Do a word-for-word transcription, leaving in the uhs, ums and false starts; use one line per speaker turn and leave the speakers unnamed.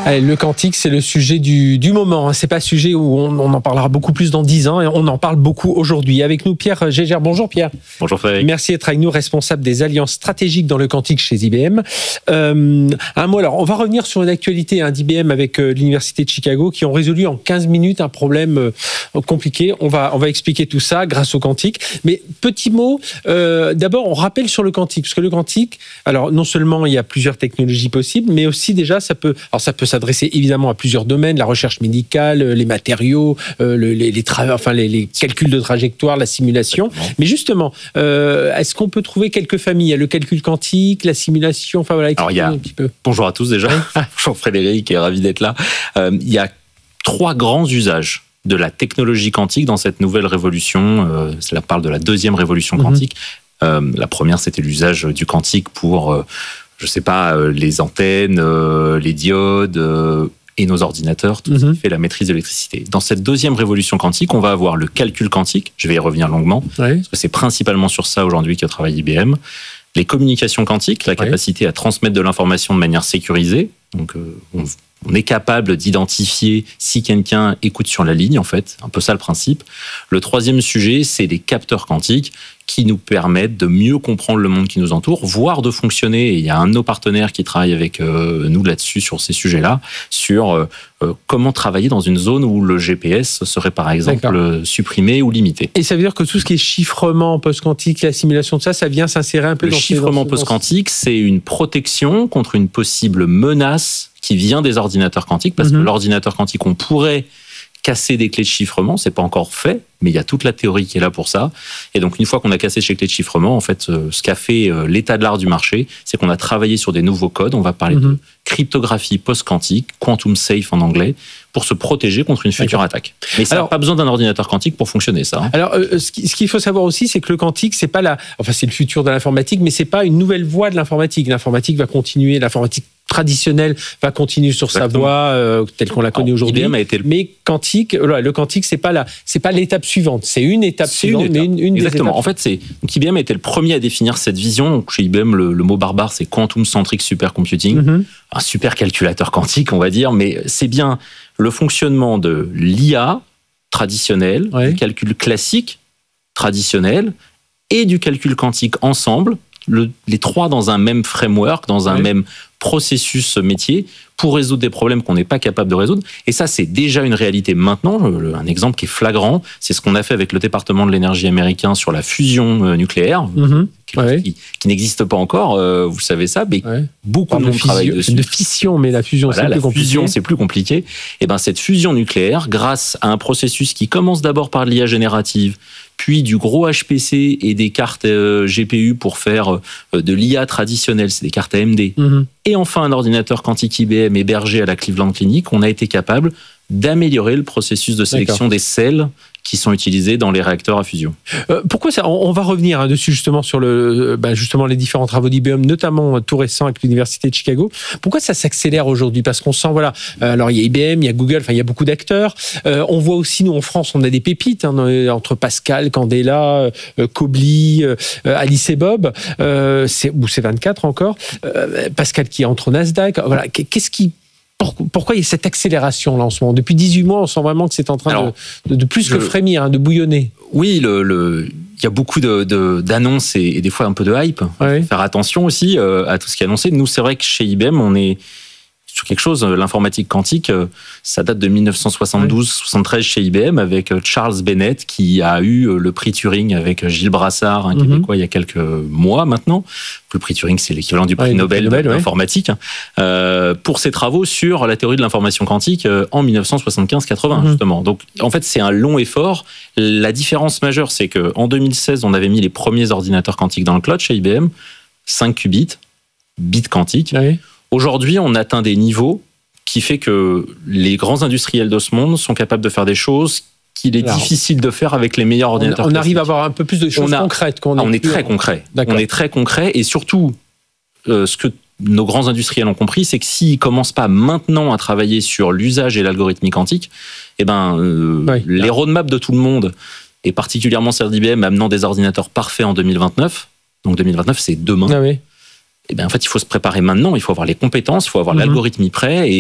Allez, le quantique, c'est le sujet du, du moment. C'est pas un sujet où on, on en parlera beaucoup plus dans dix ans, et on en parle beaucoup aujourd'hui. Avec nous, Pierre Gégère. Bonjour Pierre.
Bonjour Frédéric.
Merci d'être avec nous, responsable des alliances stratégiques dans le quantique chez I B M. Euh, un mot alors, on va revenir sur une actualité hein, d'I B M avec euh, l'Université de Chicago qui ont résolu en quinze minutes un problème euh, compliqué. On va, on va expliquer tout ça grâce au quantique. Mais petit mot, euh, d'abord on rappelle sur le quantique, parce que le quantique, alors non seulement il y a plusieurs technologies possibles, mais aussi déjà ça peut, alors ça peut s'adresser évidemment à plusieurs domaines, la recherche médicale, les matériaux, euh, le, les, les, tra- enfin, les, les calculs de trajectoire, la simulation. Exactement. Mais justement, euh, est-ce qu'on peut trouver quelques familles ? Il y a le calcul quantique, la simulation, enfin voilà,
alors, il y a... un petit peu. Bonjour à tous déjà, bonjour Frédéric et ravi d'être là. Euh, il y a trois grands usages de la technologie quantique dans cette nouvelle révolution. Euh, cela parle de la deuxième révolution quantique. Mm-hmm. Euh, la première, c'était l'usage du quantique pour... Euh, je ne sais pas, euh, les antennes, euh, les diodes euh, et nos ordinateurs, tout mm-hmm. ce qui fait la maîtrise de l'électricité. Dans cette deuxième révolution quantique, on va avoir le calcul quantique, je vais y revenir longuement, oui. parce que c'est principalement sur ça aujourd'hui que travaille I B M. Les communications quantiques, la capacité oui. à transmettre de l'information de manière sécurisée. Donc, euh, on, on est capable d'identifier si quelqu'un écoute sur la ligne, en fait. Un peu ça le principe. Le troisième sujet, c'est les capteurs quantiques qui nous permettent de mieux comprendre le monde qui nous entoure, voire de fonctionner. Et il y a un de nos partenaires qui travaille avec euh, nous là-dessus, sur ces sujets-là, sur euh, euh, comment travailler dans une zone où le G P S serait par exemple D'accord. supprimé ou limité.
Et ça veut dire que tout ce qui est chiffrement post-quantique, la simulation de ça, ça vient s'insérer un peu
le
dans
Le chiffrement
ces,
post-quantique, c'est une protection contre une possible menace qui vient des ordinateurs quantiques, parce mm-hmm. que l'ordinateur quantique, on pourrait casser des clés de chiffrement, c'est pas encore fait, mais il y a toute la théorie qui est là pour ça. Et donc, une fois qu'on a cassé ces clés de chiffrement, en fait, ce qu'a fait l'état de l'art du marché, c'est qu'on a travaillé sur des nouveaux codes. On va parler mm-hmm. de cryptographie post-quantique, quantum safe en anglais, pour se protéger contre une future D'accord. attaque. Mais ça n'a pas besoin d'un ordinateur quantique pour fonctionner, ça. Hein.
Alors, euh, ce qu'il faut savoir aussi, c'est que le quantique, c'est pas la, enfin, c'est le futur de l'informatique, mais c'est pas une nouvelle voie de l'informatique. L'informatique va continuer, l'informatique traditionnelle va continuer sur Exactement. sa voie euh, telle qu'on la connaît Alors, aujourd'hui. I B M a été le... Mais quantique, le quantique, c'est pas la, c'est pas l'étape suivante. C'est une étape
c'est
suivante,
une étape.
mais une, une
Exactement.
des étapes.
En fait, c'est donc I B M a été le premier à définir cette vision. Donc, chez I B M, le, le mot barbare, c'est quantum centric supercomputing, mm-hmm. un super calculateur quantique, on va dire. Mais c'est bien le fonctionnement de l'I A traditionnel, ouais. du calcul classique traditionnel et du calcul quantique ensemble. Le, les trois dans un même framework, dans un ouais. même processus métier, pour résoudre des problèmes qu'on n'est pas capable de résoudre. Et ça, c'est déjà une réalité maintenant. Un exemple qui est flagrant, c'est ce qu'on a fait avec le département de l'énergie américain sur la fusion nucléaire, mmh. ouais. qui, qui n'existe pas encore, euh, vous savez ça, mais ouais. beaucoup de monde travaille dessus.
De fission, mais la fusion,
voilà,
c'est
la
plus compliqué.
fusion, c'est plus compliqué. Et ben, cette fusion nucléaire, grâce à un processus qui commence d'abord par l'I A générative, puis du gros H P C et des cartes euh, G P U pour faire euh, de l'I A traditionnelle, c'est des cartes A M D. Mmh. Et enfin, un ordinateur quantique I B M hébergé à la Cleveland Clinic, on a été capable d'améliorer le processus de sélection D'accord. des sels qui sont utilisés dans les réacteurs à fusion.
Euh, pourquoi ça ? On, on va revenir hein, dessus justement sur le, bah, justement les différents travaux d'I B M, notamment tout récent avec l'Université de Chicago. Pourquoi ça s'accélère aujourd'hui ? Parce qu'on sent, voilà, euh, alors il y a I B M, il y a Google, enfin il y a beaucoup d'acteurs. Euh, on voit aussi, nous en France, on a des pépites hein, entre Pascal, Candela, euh, Kobli, euh, Alice et Bob, euh, c'est, ou c'est vingt-quatre encore. Euh, Pascal qui entre au Nasdaq. Voilà, qu'est-ce qui Pourquoi il y a cette accélération là en ce moment ? Depuis dix-huit mois, on sent vraiment que c'est en train Alors, de, de, de plus je... que frémir, hein, de bouillonner.
Oui, le, le, il y a beaucoup de, de, d'annonces et, et des fois un peu de hype. Ouais. Il faut faire attention aussi euh, à tout ce qui est annoncé. Nous, c'est vrai que chez I B M, on est sur quelque chose, l'informatique quantique, ça date de dix-neuf cent soixante-douze soixante-treize chez I B M avec Charles Bennett qui a eu le prix Turing avec Gilles Brassard, un Québécois, mm-hmm. il y a quelques mois maintenant. Le prix Turing, c'est l'équivalent du prix ouais, Nobel, Nobel d'informatique, ouais. euh, pour ses travaux sur la théorie de l'information quantique en dix-neuf cent soixante-quinze quatre-vingts, mm-hmm. justement. Donc, en fait, c'est un long effort. La différence majeure, c'est qu'en deux mille seize, on avait mis les premiers ordinateurs quantiques dans le cloud chez I B M, cinq qubits, bits quantiques. Ouais. Aujourd'hui, on atteint des niveaux qui fait que les grands industriels de ce monde sont capables de faire des choses qu'il est Alors, difficile de faire avec les meilleurs ordinateurs.
On, on arrive à avoir un peu plus de choses on a, concrètes. Qu'on
on est très concret. D'accord. On est très concret et surtout, euh, ce que nos grands industriels ont compris, c'est que s'ils ne commencent pas maintenant à travailler sur l'usage et l'algorithmie quantique, eh ben, euh, oui. les roadmaps de tout le monde, et particulièrement celle d'I B M amenant des ordinateurs parfaits en deux mille vingt-neuf, donc deux mille vingt-neuf, c'est demain.
Ah oui.
Eh bien, en fait, il faut se préparer maintenant, il faut avoir les compétences, il faut avoir mmh. l'algorithmie prêt. Et